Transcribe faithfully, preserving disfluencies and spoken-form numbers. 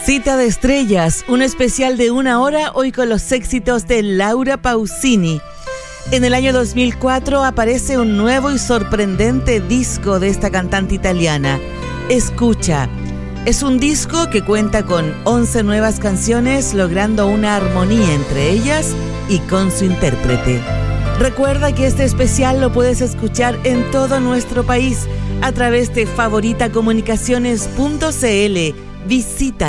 Cita de Estrellas, un especial de una hora hoy con los éxitos de Laura Pausini. En el año dos mil cuatro aparece un nuevo y sorprendente disco de esta cantante italiana, Escucha. Es un disco que cuenta con once nuevas canciones, logrando una armonía entre ellas y con su intérprete. Recuerda que este especial lo puedes escuchar en todo nuestro país a través de favorita comunicaciones punto c l. Visita